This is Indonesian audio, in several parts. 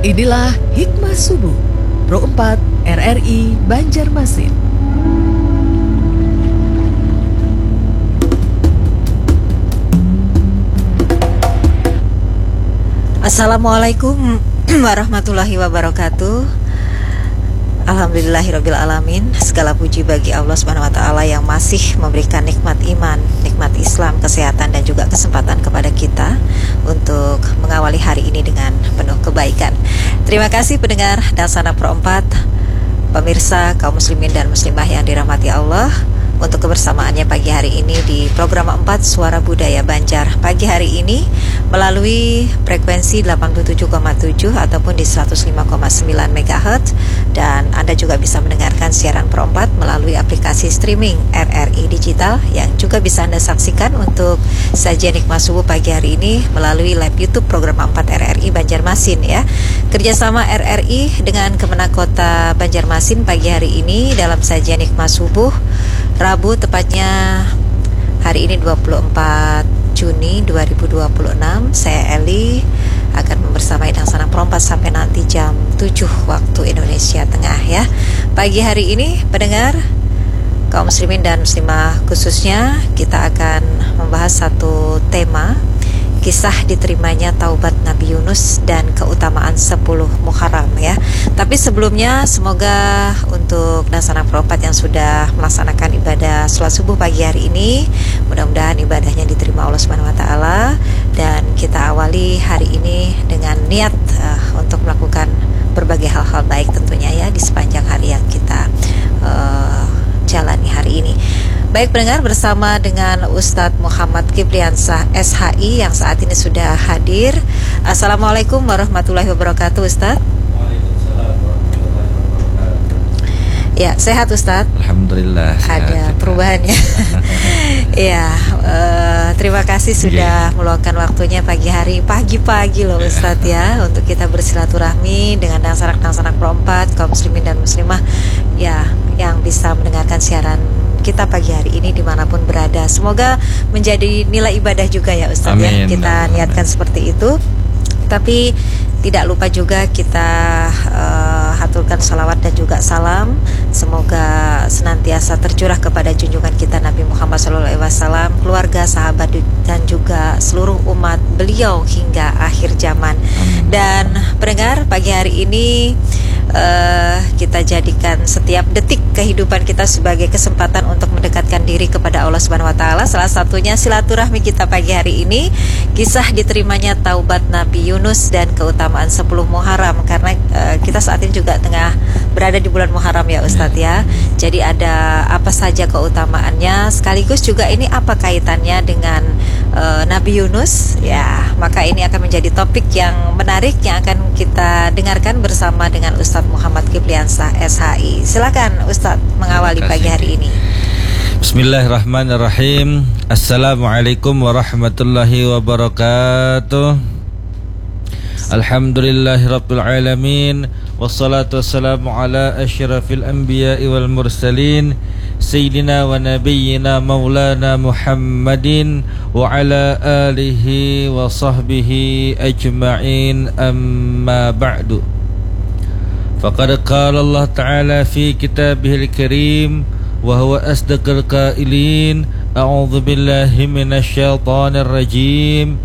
Inilah Hikmah Subuh Pro 4 RRI Banjarmasin. Assalamualaikum warahmatullahi wabarakatuh. Alhamdulillahirabbil alamin. Segala puji bagi Allah Subhanahu wa taala yang masih memberikan nikmat iman, nikmat Islam, kesehatan dan juga kesempatan kepada kita untuk mengawali hari ini dengan penuh kebaikan. Terima kasih pendengar Dalsana Pro 4, pemirsa kaum muslimin dan muslimah yang dirahmati Allah, untuk kebersamaannya pagi hari ini di program 4 Suara Budaya Banjar. Pagi hari ini melalui frekuensi 87,7 ataupun di 105,9 MHz, dan Anda juga bisa mendengarkan siaran Pro 4 melalui aplikasi streaming RRI Digital yang juga bisa Anda saksikan untuk sajian Hikmah Subuh pagi hari ini melalui live YouTube program 4 RRI Banjarmasin ya. Kerjasama RRI dengan Kemenak Kota Banjarmasin pagi hari ini dalam sajian Hikmah Subuh Rabu, tepatnya hari ini 24 Juni 2026. Saya Eli akan membersamai Dalsana Pro 4 sampai nanti jam 7 waktu Indonesia Tengah ya. Pagi hari ini pendengar kaum muslimin dan muslimah khususnya, kita akan membahas satu tema, kisah diterimanya taubat Nabi Yunus dan keutamaan 10 Muharram ya. Tapi sebelumnya semoga untuk Dalsana Pro 4 yang sudah melaksanakan ibadah sholat subuh pagi hari ini, mudah-mudahan ibadahnya diterima Allah Subhanahu wa taala, dan kita awali hari ini dengan niat untuk melakukan berbagai hal-hal baik tentunya ya di sepanjang hari yang kita jalani hari ini. Baik pendengar, bersama dengan Ustadz Muhammad Kipriansah SHI yang saat ini sudah hadir. Assalamualaikum warahmatullahi wabarakatuh Ustadz. Waalaikumsalam warahmatullahi wabarakatuh. Ya, sehat Ustadz? Alhamdulillah. Ada perubahannya. Ya, terima kasih sudah meluangkan waktunya pagi-pagi loh Ustadz ya, untuk kita bersilaturahmi dengan anak-anak Pro 4, kaum muslimin dan muslimah ya, yang bisa mendengarkan siaran kita pagi hari ini dimanapun berada. Semoga menjadi nilai ibadah juga ya Ustadz. Amin. Ya, kita niatkan seperti itu. Tapi tidak lupa juga kita haturkan salawat dan juga salam, semoga senantiasa tercurah kepada junjungan kita Nabi Muhammad SAW, keluarga, sahabat dan juga seluruh umat beliau hingga akhir zaman. Dan pendengar, pagi hari ini kita jadikan setiap detik kehidupan kita sebagai kesempatan untuk mendekatkan diri kepada Allah Subhanahu wa taala. Salah satunya silaturahmi kita pagi hari ini, kisah diterimanya taubat Nabi Yunus dan keutamaan 10 Muharram, karena kita saat ini juga tengah berada di bulan Muharram ya Ustadz ya. Jadi ada apa saja keutamaannya, sekaligus juga ini apa kaitannya dengan Nabi Yunus ya. Maka ini akan menjadi topik yang menarik yang akan kita dengarkan bersama dengan Ustadz Muhammad Kipriansah SHI. Silakan Ustadz mengawali pagi hari ini. Bismillahirrahmanirrahim. Assalamualaikum warahmatullahi wabarakatuh. Alhamdulillahirabbil alamin, wassalatu wassalamu ala asyrafil anbiya'i wal mursalin, sayyidina wa nabiyyina maulana Muhammadin wa ala alihi wa sahbihi ajma'in, amma ba'du. Faqad qala Allah ta'ala fi kitabihil karim wa huwa asdaqul qailin, a'udzu billahi minasy syaithanir rajim.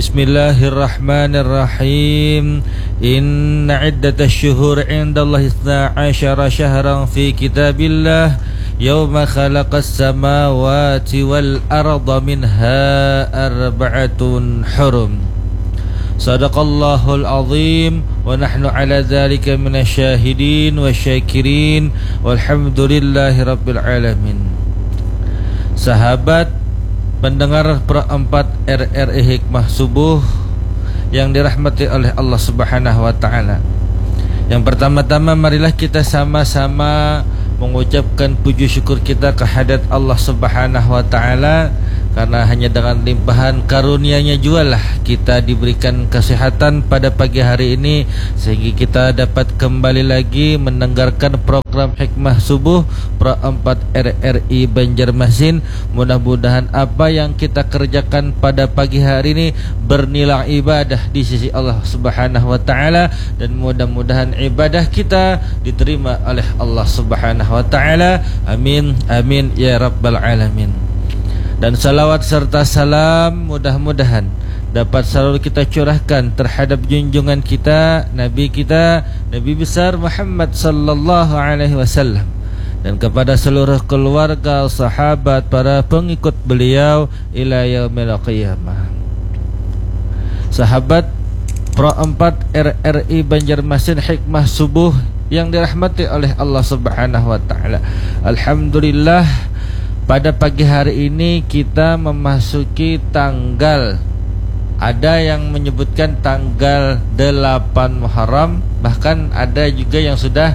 Bismillahirrahmanirrahim. Inna iddatasy syuhur 'indallahi 12 syahran fi kitabillah yawma khalaqas samawati wal arda minha arba'atun hurum. Sadaqallahul azim wa nahnu ala dzalika minasyahidin wasyakirin walhamdulillahi rabbil alamin. Sahabat pendengar Pro 4 RRI Hikmah Subuh yang dirahmati oleh Allah Subhanahu wa taala. Yang pertama-tama marilah kita sama-sama mengucapkan puji syukur kita kehadirat Allah Subhanahu wa taala, karena hanya dengan limpahan karunia-Nya jualah kita diberikan kesehatan pada pagi hari ini, sehingga kita dapat kembali lagi mendengarkan program Hikmah Subuh Pro 4 RRI Banjarmasin. Mudah-mudahan apa yang kita kerjakan pada pagi hari ini bernilai ibadah di sisi Allah Subhanahu wa taala, dan mudah-mudahan ibadah kita diterima oleh Allah Subhanahu wa taala. Amin amin ya rabbal alamin. Dan salawat serta salam mudah-mudahan dapat selalu kita curahkan terhadap junjungan kita, Nabi besar Muhammad sallallahu alaihi wasallam, dan kepada seluruh keluarga, sahabat, para pengikut beliau ila yaumil qiyamah. Sahabat Pro 4 RRI Banjarmasin Hikmah Subuh yang dirahmati oleh Allah Subhanahu wa taala. Alhamdulillah, pada pagi hari ini kita memasuki tanggal, ada yang menyebutkan tanggal 8 Muharram, bahkan ada juga yang sudah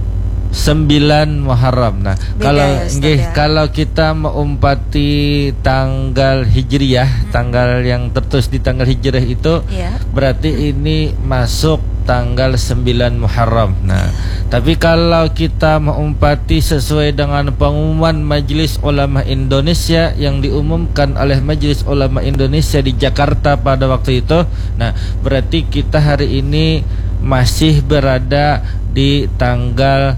9 Muharram. Nah, kalau kita mengumpati tanggal Hijriyah, tanggal yang tertulis di tanggal Hijriyah itu, berarti ini masuk tanggal 9 Muharram. Nah, tapi kalau kita mengumpati sesuai dengan pengumuman Majelis Ulama Indonesia yang diumumkan oleh Majelis Ulama Indonesia di Jakarta pada waktu itu, nah berarti kita hari ini masih berada di tanggal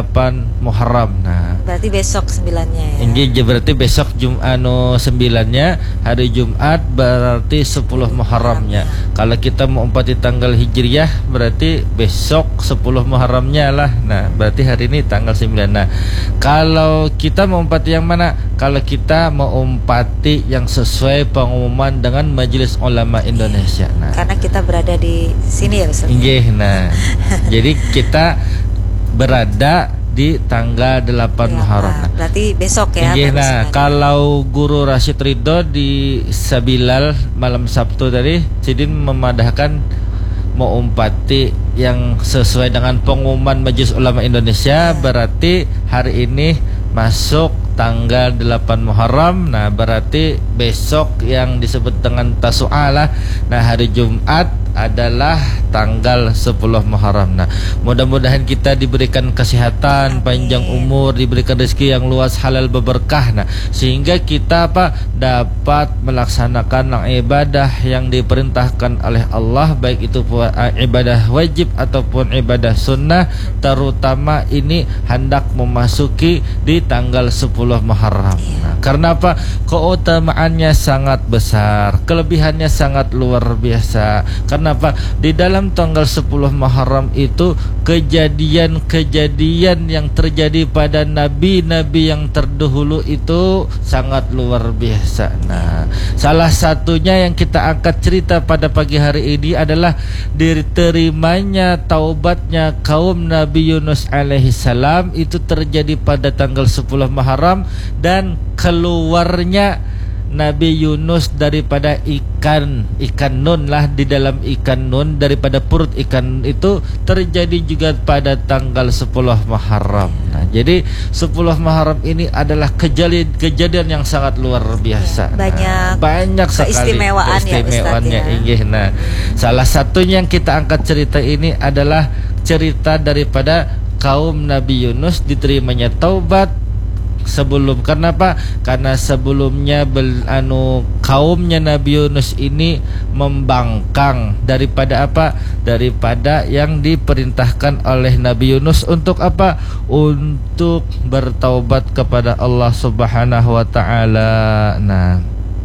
8 Muharram. Nah, berarti besok 9-nya ya. Ini berarti besok Jumat 9-nya, hari Jumat berarti 10 Muharramnya. Kalau kita mau umpati tanggal Hijriyah berarti besok 10 Muharramnya lah. Nah, berarti hari ini tanggal 9. Nah, kalau kita mau umpati yang mana? Kalau kita mau umpati yang sesuai pengumuman dengan Majelis Ulama Indonesia. Nah, karena kita berada di sini ya Ustaz. Nah, jadi kita berada di tanggal 8 Muharram. Nah, berarti besok ya. Nah, kalau Guru Rashid Ridho di Sabilal malam Sabtu tadi Sidin memadahkan mau umpati yang sesuai dengan pengumuman Majelis Ulama Indonesia, berarti hari ini masuk tanggal 8 Muharram. Nah, berarti besok yang disebut dengan Tasu'alah. Nah, hari Jumat adalah tanggal 10 Muharram. Nah, mudah-mudahan kita diberikan kesehatan, panjang umur, diberikan rezeki yang luas, halal berberkah. Nah, sehingga kita dapat melaksanakan ibadah yang diperintahkan oleh Allah, baik itu ibadah wajib ataupun ibadah sunnah, terutama ini hendak memasuki di tanggal 10 Muharram. Nah, karena apa? Keutamaannya sangat besar, kelebihannya sangat luar biasa. Kenapa? Di dalam tanggal 10 Muharram itu kejadian-kejadian yang terjadi pada nabi-nabi yang terdahulu itu sangat luar biasa. Nah, salah satunya yang kita angkat cerita pada pagi hari ini adalah diterimanya taubatnya kaum Nabi Yunus alaihissalam, itu terjadi pada tanggal 10 Muharram, dan keluarnya Nabi Yunus daripada ikan nun lah, di dalam ikan nun daripada perut ikan itu terjadi juga pada tanggal 10 Muharram. Nah, jadi 10 Muharram ini adalah kejadian yang sangat luar biasa. Banyak sekali keistimewaannya. Nah, salah satunya yang kita angkat cerita ini adalah cerita daripada kaum Nabi Yunus diterimanya taubat sebelum. Kenapa? Karena sebelumnya kaumnya Nabi Yunus ini membangkang daripada apa? Daripada yang diperintahkan oleh Nabi Yunus untuk apa? Untuk bertaubat kepada Allah Subhanahu wa taala. Nah,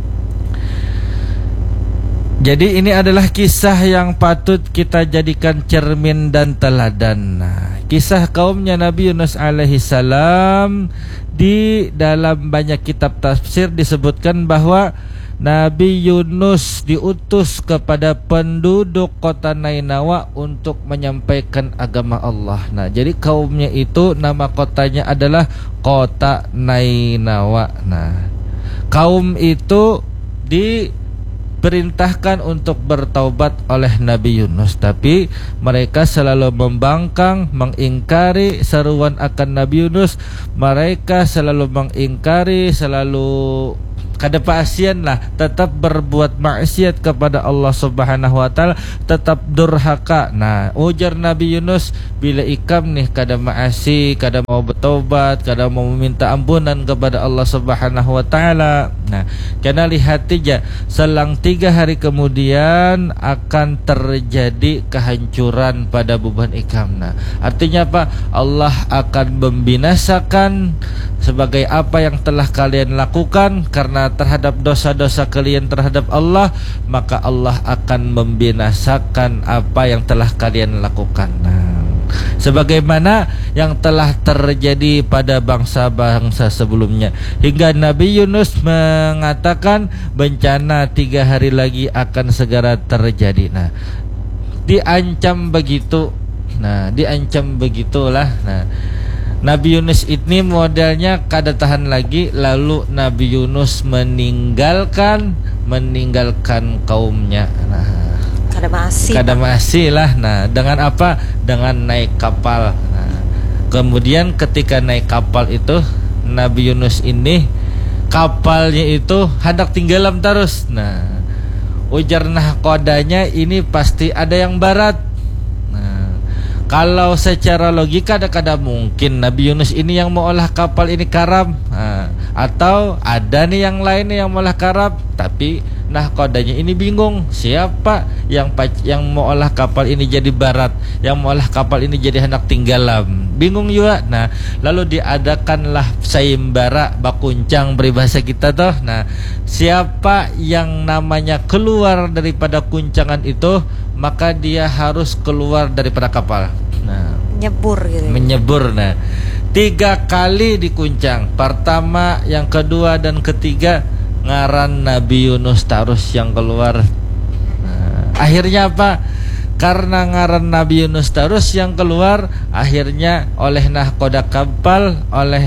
jadi ini adalah kisah yang patut kita jadikan cermin dan teladan. Nah, kisah kaumnya Nabi Yunus alaihissalam, di dalam banyak kitab tafsir disebutkan bahwa Nabi Yunus diutus kepada penduduk kota Nainawa untuk menyampaikan agama Allah. Nah, jadi kaumnya itu nama kotanya adalah kota Nainawa. Nah, kaum itu diperintahkan untuk bertaubat oleh Nabi Yunus, tapi mereka selalu membangkang, mengingkari seruan akan Nabi Yunus. Mereka selalu mengingkari, selalu kada paasian lah, tetap berbuat maksiat kepada Allah Subhanahu wa taala, tetap durhaka. Nah, ujar Nabi Yunus, bila ikam nih kada maasi, kada mau bertobat, kada mau meminta ampunan kepada Allah Subhanahu wa taala. Nah, karena lihat aja, selang 3 hari kemudian akan terjadi kehancuran pada beban ikam. Nah, artinya apa? Allah akan membinasakan sebagai apa yang telah kalian lakukan karena terhadap dosa-dosa kalian terhadap Allah, maka Allah akan membinasakan apa yang telah kalian lakukan. Nah, sebagaimana yang telah terjadi pada bangsa-bangsa sebelumnya, hingga Nabi Yunus mengatakan bencana 3 hari lagi akan segera terjadi. Nah, diancam begitu. Nah, diancam begitulah. Nah, Nabi Yunus ini modelnya kada tahan lagi, lalu Nabi Yunus meninggalkan kaumnya. Nah, kada masih lah. Nah, dengan apa? Dengan naik kapal. Nah, kemudian ketika naik kapal itu, Nabi Yunus ini kapalnya itu hendak tenggelam terus. Nah, ujar nahkodanya ini pasti ada yang barat. Kalau secara logika ada mungkin Nabi Yunus ini yang mau olah kapal ini karam, atau ada nih yang lain yang mau olah karam, tapi nahkodanya ini bingung siapa yang mau olah kapal ini jadi barat, yang mau olah kapal ini jadi hendak tenggelam, bingung juga. Nah, lalu diadakanlah sayembara bakuncang peribahasa kita toh. Nah, siapa yang namanya keluar daripada kuncangan itu, maka dia harus keluar daripada kapal. Nah, menyebur. Nah, 3 kali dikuncang. Pertama, yang kedua dan ketiga, ngaran Nabi Yunus terus yang keluar. Nah, akhirnya apa? Karena ngaran Nabi Yunus terus yang keluar, akhirnya oleh nahkoda kapal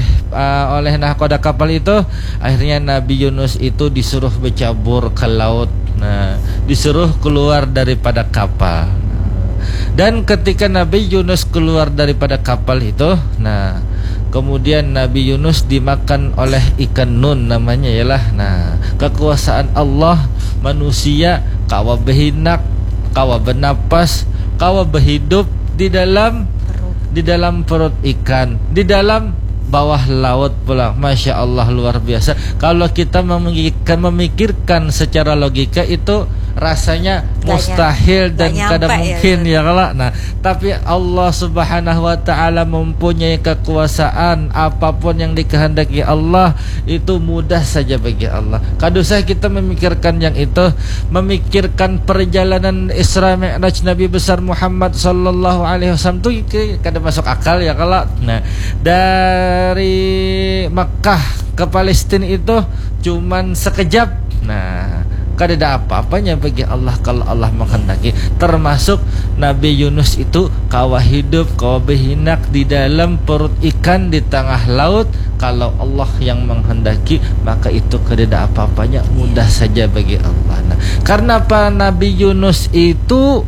itu, akhirnya Nabi Yunus itu disuruh bercabur ke laut. Nah, disuruh keluar daripada kapal. Dan ketika Nabi Yunus keluar daripada kapal itu, nah, kemudian Nabi Yunus dimakan oleh ikan nun namanya ialah. Nah, kekuasaan Allah, manusia kawa berhinak, kawa bernapas, kawa berhidup di dalam perut ikan, di dalam bawah laut pula. Masya Allah, luar biasa. Kalau kita memikirkan secara logika itu rasanya mustahil dan kada mungkin ya kalau. Nah, tapi Allah Subhanahu wa taala mempunyai kekuasaan, apapun yang dikehendaki Allah itu mudah saja bagi Allah. Kada usah kita memikirkan yang itu, memikirkan perjalanan Isra Mi'raj Nabi besar Muhammad sallallahu alaihi wasallam itu kada masuk akal ya kalau. Nah, dari Makkah ke Palestina itu cuman sekejap. Nah, kada ada apa-apanya bagi Allah kalau Allah menghendaki. Termasuk Nabi Yunus itu kawa hidup, kawa berhinak di dalam perut ikan di tengah laut. Kalau Allah yang menghendaki, maka itu kada ada apa-apanya, mudah saja bagi Allah. Nah, karena apa Nabi Yunus itu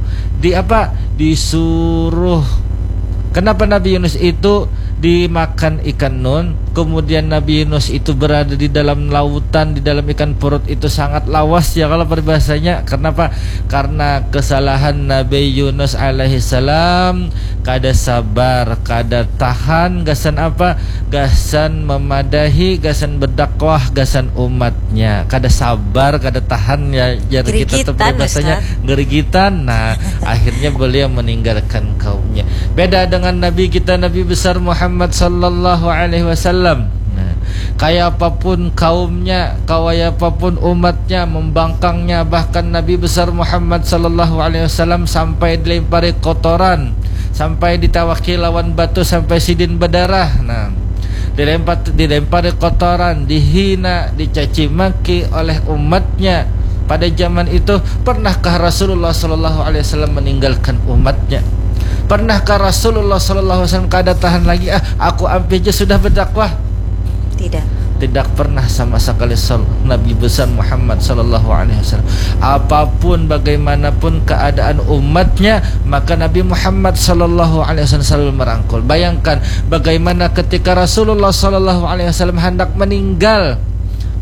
disuruh, kenapa Nabi Yunus itu dimakan ikan nun, kemudian Nabi Yunus itu berada di dalam lautan, di dalam ikan perut itu sangat lawas ya kalau peribahasanya. Kenapa? Karena kesalahan Nabi Yunus alaihissalam, kada sabar, kada tahan, gasan apa? Gasan memadahi, gasan berdakwah, gasan umatnya. Kada sabar, kada tahan ya, jadi kita tuh peribahasanya gerigitan. Nah, akhirnya beliau meninggalkan kaumnya. Beda dengan Nabi kita, Nabi besar Muhammad sallallahu alaihi wasallam. Nah, kayak apapun kaumnya, kaya apapun umatnya, membangkangnya, bahkan Nabi besar Muhammad sallallahu alaihi wasallam sampai dilempari kotoran, sampai ditawaki lawan batu sampai sidin berdarah. Nah, dilempari kotoran, dihina, dicaci maki oleh umatnya. Pada zaman itu, pernahkah Rasulullah sallallahu alaihi wasallam meninggalkan umatnya? Pernahkah Rasulullah sallallahu alaihi wasallam kada tahan lagi, aku ambil aja sudah berdakwah? Tidak pernah sama sekali Nabi besar Muhammad sallallahu alaihi wasallam. Apapun bagaimanapun keadaan umatnya, maka Nabi Muhammad sallallahu alaihi wasallam selalu merangkul. Bayangkan bagaimana ketika Rasulullah sallallahu alaihi wasallam hendak meninggal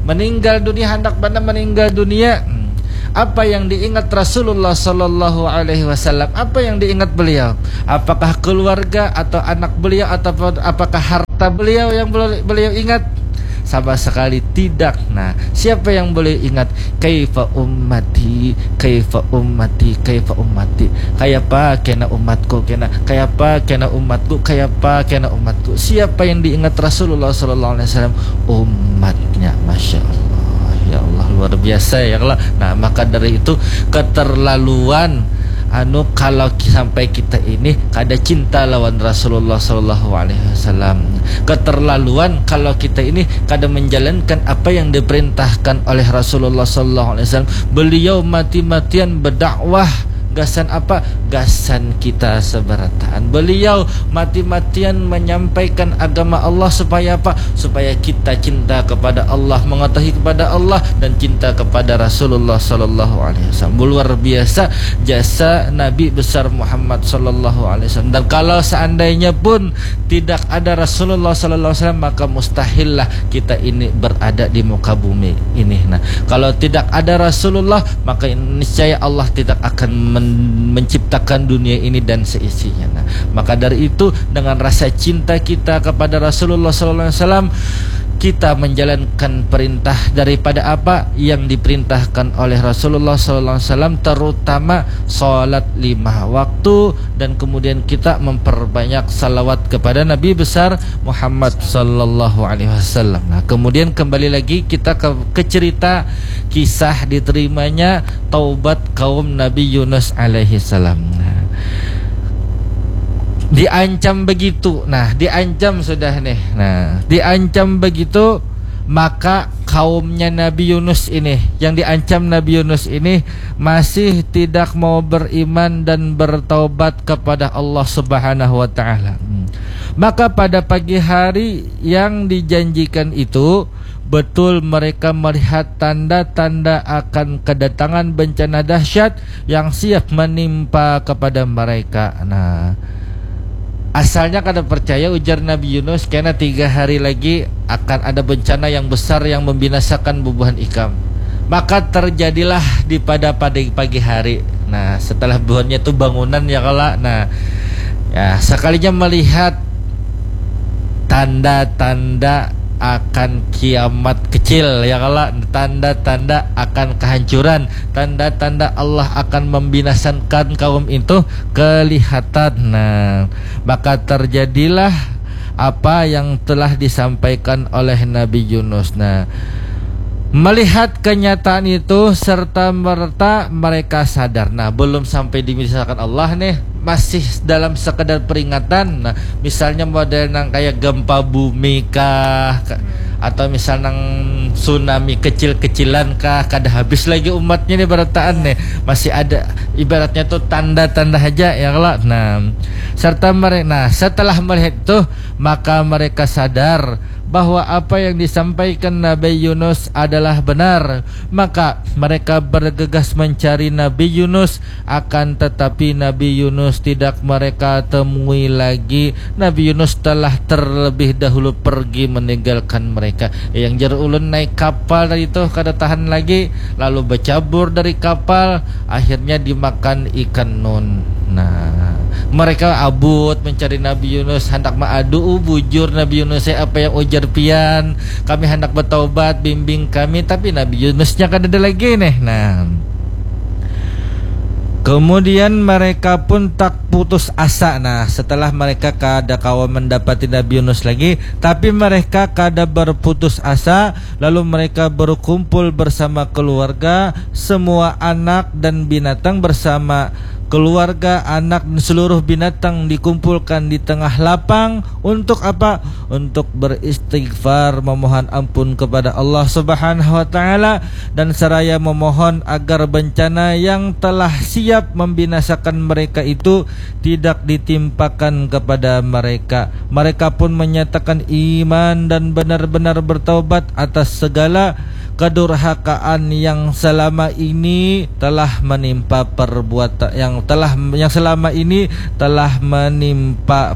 meninggal dunia, hendak pada meninggal dunia, apa yang diingat Rasulullah sallallahu alaihi wasallam? Apa yang diingat beliau? Apakah keluarga atau anak beliau atau apakah harta beliau yang beliau ingat? Sama sekali tidak. Nah, siapa yang boleh ingat? Kaifa ummati, kaifa ummati, kaifa ummati. Kayapa kena umatku, kayapa kena umatku, kayapa kena umatku. Siapa yang diingat Rasulullah sallallahu alaihi wasallam? Umatnya, Masya Allah. Ya Allah, luar biasa ya Allah. Nah, maka dari itu keterlaluan kalau sampai kita ini kada cinta lawan Rasulullah sallallahu alaihi wasallam. Keterlaluan kalau kita ini kada menjalankan apa yang diperintahkan oleh Rasulullah sallallahu alaihi wasallam. Beliau mati-matian berdakwah. Gasan apa? Gasan kita seberataan. Beliau mati-matian menyampaikan agama Allah supaya apa? Supaya kita cinta kepada Allah, mengetahui kepada Allah dan cinta kepada Rasulullah sallallahu alaihi wasallam. Luar biasa jasa Nabi besar Muhammad sallallahu alaihi wasallam. Dan kalau seandainya pun tidak ada Rasulullah sallallahu alaihi wasallam, maka mustahillah kita ini berada di muka bumi ini. Nah, kalau tidak ada Rasulullah, maka niscaya Allah tidak akan menciptakan dunia ini dan seisinya. Nah, maka dari itu dengan rasa cinta kita kepada Rasulullah SAW, kita menjalankan perintah daripada apa yang diperintahkan oleh Rasulullah SAW, terutama salat 5 waktu, dan kemudian kita memperbanyak salawat kepada Nabi besar Muhammad sallallahu alaihi wasallam. Nah, kemudian kembali lagi kita ke cerita kisah diterimanya taubat kaum Nabi Yunus alaihi salam. Nah, diancam begitu. Nah, diancam sudah nih. Nah, diancam begitu, maka kaumnya Nabi Yunus ini, yang diancam Nabi Yunus ini masih tidak mau beriman dan bertaubat kepada Allah Subhanahu wa taala. Maka pada pagi hari yang dijanjikan itu, betul mereka melihat tanda-tanda akan kedatangan bencana dahsyat yang siap menimpa kepada mereka. Nah, asalnya kada percaya, ujar Nabi Yunus, karena 3 hari lagi akan ada bencana yang besar yang membinasakan bubuhan ikam. Maka terjadilah pada pagi hari. Nah, setelah bubuhannya itu bangunan ya kala. Nah, ya sekalinya melihat tanda-tanda akan kiamat kecil ya kala, tanda-tanda akan kehancuran, tanda-tanda Allah akan membinasakan kaum itu kelihatan. Nah, maka terjadilah apa yang telah disampaikan oleh Nabi Yunus. Nah, melihat kenyataan itu serta merta mereka sadar. Nah, belum sampai dibinasakan Allah nih, masih dalam sekedar peringatan. Nah, misalnya model nang kayak gempa bumi kah, atau misalnya tsunami kecil-kecilan kah, kada habis lagi umatnya nih berataan nih, masih ada ibaratnya tuh tanda-tanda aja ya kalau. Nah, serta mereka, nah setelah melihat itu, maka mereka sadar bahwa apa yang disampaikan Nabi Yunus adalah benar. Maka mereka bergegas mencari Nabi Yunus, akan tetapi Nabi Yunus tidak mereka temui lagi. Nabi Yunus telah terlebih dahulu pergi meninggalkan mereka. Yang jar ulun naik kapal dari itu kada tahan lagi, lalu bercabur dari kapal, akhirnya dimakan ikan nun. Nah, mereka abut mencari Nabi Yunus, hendak maadu bujur Nabi Yunus, apa yang ujar pian, kami hendak bertaubat, bimbing kami, tapi Nabi Yunusnya kan ada lagi nih. Nah, kemudian mereka pun tak putus asa. Nah, setelah mereka kada kawan mendapati Nabi Yunus lagi, tapi mereka kada berputus asa. Lalu mereka berkumpul bersama keluarga, semua anak dan binatang bersama keluarga, anak dan seluruh binatang dikumpulkan di tengah lapang. Untuk apa? Untuk beristighfar, memohon ampun kepada Allah Subhanahu wa taala, dan seraya memohon agar bencana yang telah siap membinasakan mereka itu tidak ditimpakan kepada mereka. Mereka pun menyatakan iman dan benar-benar bertaubat atas segala kedurhakaan yang selama ini telah menimpa perbuatan yang selama ini telah menimpa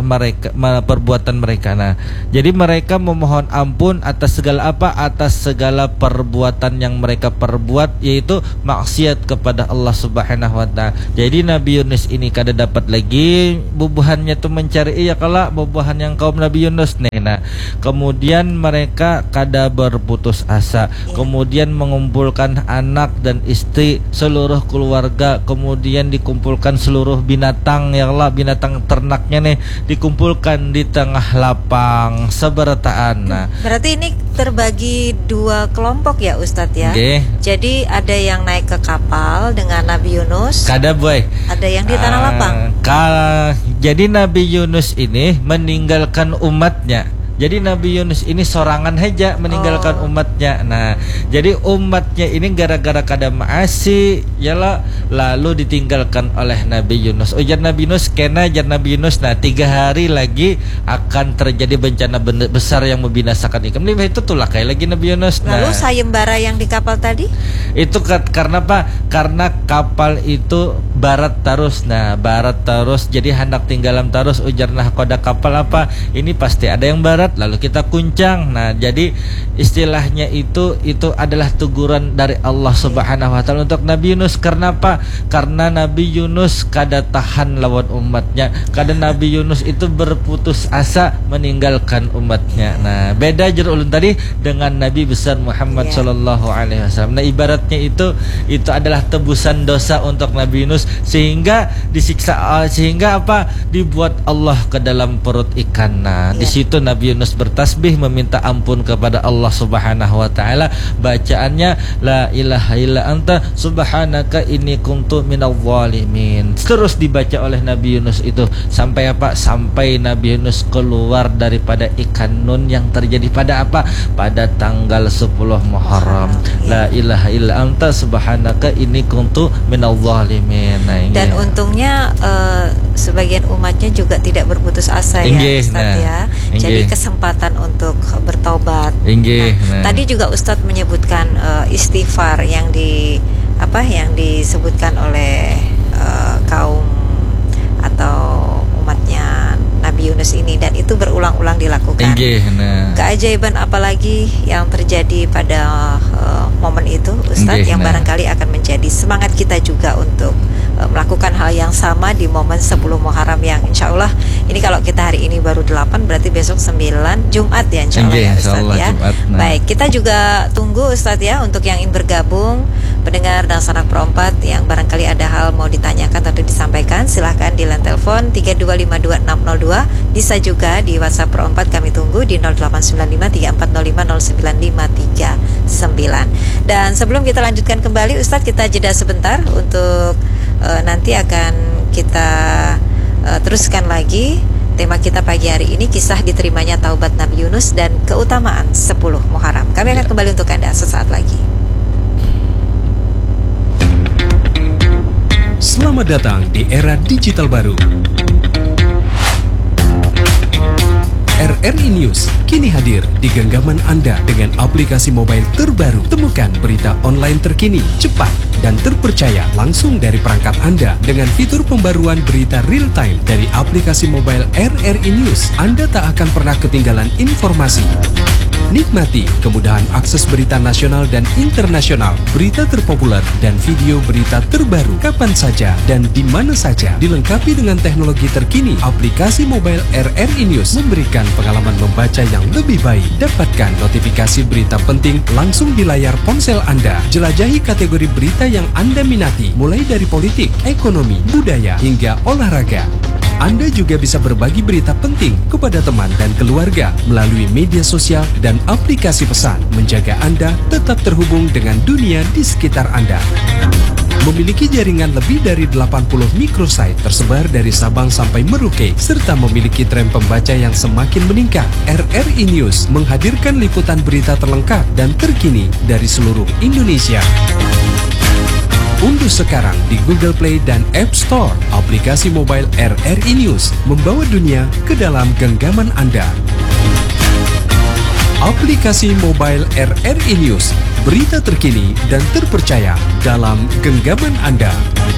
perbuatan mereka. Nah, jadi mereka memohon ampun atas segala perbuatan yang mereka perbuat, yaitu maksiat kepada Allah Subhanahu wa taala. Jadi Nabi Yunus ini kada dapat lagi bubuhannya tuh mencari kalau bubuhan yang kaum Nabi Yunus nih. Nah, kemudian mereka kada berputus asa, kemudian mengumpulkan anak dan istri, seluruh keluarga, kemudian dikumpulkan seluruh binatang binatang ternaknya nih dikumpulkan di tengah lapang sebertaan. Nah, berarti ini terbagi dua kelompok ya Ustadz ya. Jadi ada yang naik ke kapal dengan Nabi Yunus, kada boy, ada yang di tanah lapang. Jadi Nabi Yunus ini meninggalkan umatnya. Jadi Nabi Yunus ini sorangan aja meninggalkan umatnya. Nah, jadi umatnya ini gara-gara kada maasi lalu ditinggalkan oleh Nabi Yunus. Ujar Nabi Yunus Nabi Yunus, nah 3 hari lagi akan terjadi bencana besar yang membinasakan ikan. Itu tulah kayak lagi Nabi Yunus. Lalu sayembara yang di kapal tadi? Itu karena apa? Karena kapal itu barat terus. Nah, barat terus jadi hendak tinggalan terus. Ujar koda kapal apa? Ini pasti ada yang barat, lalu kita kuncang. Nah, jadi istilahnya itu adalah teguran dari Allah Subhanahu wa taala untuk Nabi Yunus. Karena apa? Karena Nabi Yunus kada tahan lawan umatnya. Karena Nabi Yunus itu berputus asa meninggalkan umatnya. Nah, beda jer ulun tadi dengan Nabi besar Muhammad sallallahu alaihi wasallam. Nah, ibaratnya itu adalah tebusan dosa untuk Nabi Yunus, sehingga disiksa, sehingga apa? Dibuat Allah ke dalam perut ikan. Nah, di situ Nabi Yunus bertasbih meminta ampun kepada Allah Subhanahu wa taala. Bacaannya la ilaha illa anta subhanaka inni kuntu minadh dhalimin. Terus dibaca oleh Nabi Yunus itu sampai apa? Sampai Nabi Yunus keluar daripada ikan nun yang terjadi pada apa? Pada tanggal 10 Muharram. La ilaha illa anta subhanaka inni kuntu minadh dhalimin. Nah, dan untungnya sebagian umatnya juga tidak berputus asa ya Ustadz ya. Jadi kesempatan untuk bertobat. Tadi juga Ustadz menyebutkan istighfar yang disebutkan oleh kaum atau umatnya Nabi Yunus ini, dan itu berulang-ulang dilakukan. Keajaiban apalagi yang terjadi pada momen itu Ustadz yang barangkali akan menjadi semangat kita juga untuk melakukan hal yang sama di momen 10 Muharram yang insya Allah ini kalau kita hari ini baru 8 berarti besok 9 Jumat ya insya Allah ya Ustadz ya. Baik, kita juga tunggu Ustadz ya untuk yang ingin bergabung, pendengar dan sanak perompat yang barangkali ada hal mau ditanyakan atau disampaikan, silahkan di line telepon 3252602, bisa juga di WhatsApp perompat kami tunggu di 089534050939. Dan sebelum kita lanjutkan kembali Ustadz, kita jeda sebentar untuk nanti akan kita teruskan lagi tema kita pagi hari ini, kisah diterimanya taubat Nabi Yunus dan keutamaan 10 Muharram. Kami akan kembali untuk Anda sesaat lagi. Selamat datang di era digital baru. RRI News kini hadir di genggaman Anda dengan aplikasi mobile terbaru. Temukan berita online terkini, cepat, dan terpercaya langsung dari perangkat Anda dengan fitur pembaruan berita real time dari aplikasi mobile RRI News. Anda tak akan pernah ketinggalan informasi. Nikmati kemudahan akses berita nasional dan internasional, berita terpopuler, dan video berita terbaru kapan saja dan di mana saja. Dilengkapi dengan teknologi terkini, aplikasi mobile RRI News memberikan pengalaman membaca yang lebih baik. Dapatkan notifikasi berita penting langsung di layar ponsel Anda. Jelajahi kategori berita yang Anda minati, mulai dari politik, ekonomi, budaya, hingga olahraga. Anda juga bisa berbagi berita penting kepada teman dan keluarga melalui media sosial dan aplikasi pesan, menjaga Anda tetap terhubung dengan dunia di sekitar Anda. Memiliki jaringan lebih dari 80 microsite tersebar dari Sabang sampai Merauke, serta memiliki tren pembaca yang semakin meningkat. RRI News menghadirkan liputan berita terlengkap dan terkini dari seluruh Indonesia. Unduh sekarang di Google Play dan App Store aplikasi mobile RRI News, membawa dunia ke dalam genggaman Anda. Aplikasi mobile RRI News, berita terkini dan terpercaya dalam genggaman Anda.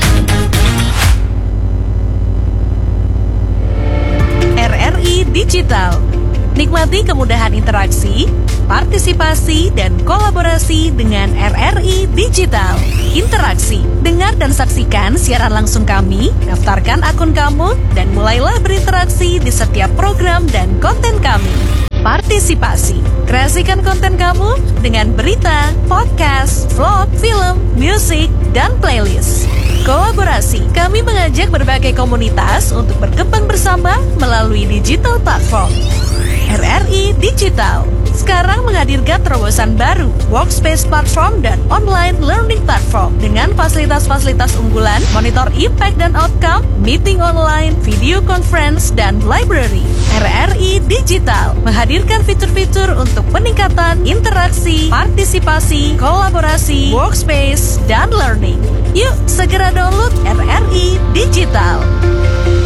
RRI Digital. Nikmati kemudahan interaksi, partisipasi, dan kolaborasi dengan RRI Digital. Interaksi, dengar dan saksikan siaran langsung kami, daftarkan akun kamu, dan mulailah berinteraksi di setiap program dan konten kami. Partisipasi, kreasikan konten kamu dengan berita, podcast, vlog, film, musik, dan playlist. Kolaborasi, kami mengajak berbagai komunitas untuk berkembang bersama melalui digital platform. RRI Digital sekarang menghadirkan terobosan baru, workspace platform dan online learning platform dengan fasilitas-fasilitas unggulan, monitor impact dan outcome, meeting online, video conference, dan library. RRI Digital menghadirkan fitur-fitur untuk peningkatan interaksi, partisipasi, kolaborasi, workspace, dan learning. Yuk segera download RRI Digital.